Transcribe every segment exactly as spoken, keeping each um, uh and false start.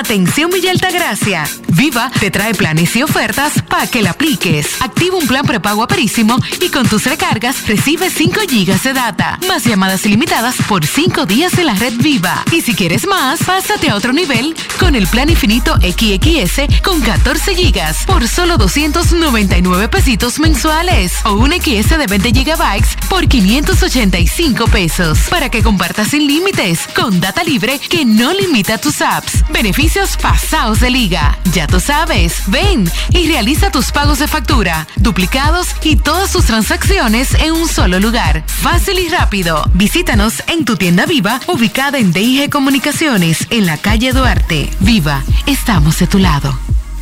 Atención Villa Altagracia. Viva te trae planes y ofertas para que la apliques. Activa un plan prepago Aperísimo y con tus recargas recibes cinco gigas de data, más llamadas ilimitadas por cinco días en la red Viva. Y si quieres más, pásate a otro nivel con el plan infinito X X S con catorce gigas por solo doscientos noventa y nueve pesitos mensuales o un X S de veinte gigabytes por quinientos ochenta y cinco pesos para que compartas sin límites con data libre que no limita tus apps. Beneficios pasados de liga. Ya tú sabes, ven y realiza tus pagos de factura, duplicados y todas tus transacciones en un solo lugar. Fácil y rápido. Visítanos en tu tienda Viva, ubicada en D I G Comunicaciones, en la calle Duarte. Viva, estamos de tu lado.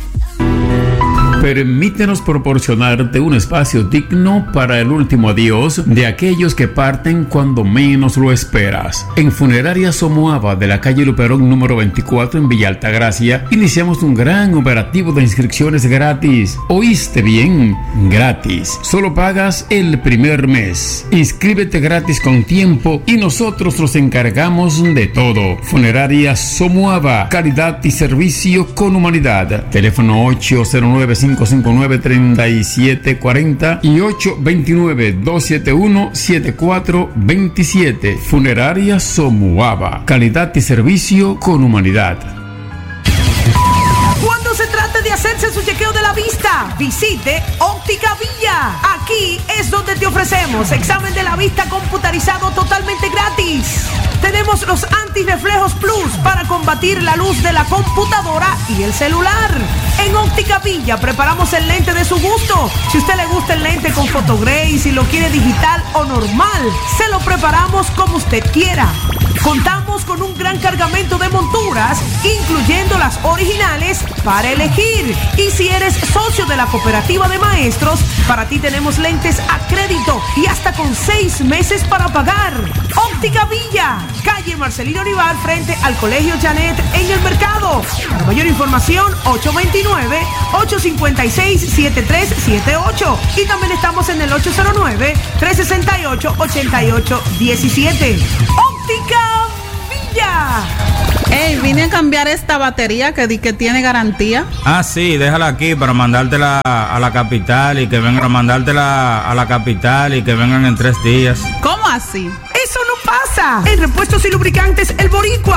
Permítenos proporcionarte un espacio digno para el último adiós de aquellos que parten cuando menos lo esperas. En Funeraria Somoava de la calle Luperón número veinticuatro en Villa Altagracia, iniciamos un gran operativo de inscripciones gratis. ¿Oíste bien? Gratis. Solo pagas el primer mes. Inscríbete gratis con tiempo y nosotros nos encargamos de todo. Funeraria Somoava, calidad y servicio con humanidad. Teléfono ocho cero nueve, cinco cinco nueve, tres siete cuatro cero y ocho dos nueve, dos siete uno, siete cuatro dos siete. Funeraria Somoava. Calidad y servicio con humanidad. Cuando se trata de hacerse su chequeo de la vista, visite Óptica Villa. Aquí es donde te ofrecemos examen de la vista computarizado totalmente gratis. Tenemos los antirreflejos Plus para combatir la luz de la computadora y el celular. En Óptica Villa preparamos el lente de su gusto. Si a usted le gusta el lente con photogray, si lo quiere digital o normal, se lo preparamos como usted quiera. Contamos con un gran cargamento de monturas, incluyendo las originales, para elegir. Y si eres socio de la cooperativa de maestros, para ti tenemos lentes a crédito y hasta con seis meses para pagar. Óptica Villa, calle Marcelino Olivar, frente al Colegio Janet en el Mercado. Para mayor información, ocho dos nueve, ocho cinco seis, siete tres siete ocho. Y también estamos en el ocho cero nueve, tres seis ocho, ocho ocho uno siete. Óptica Villa. Hey, vine a cambiar esta batería que di que tiene garantía. Ah, sí, déjala aquí para mandártela a la capital y que vengan a mandártela a la capital y que vengan en tres días. ¿Cómo así? Eso no pasa. En Repuestos y Lubricantes El Boricua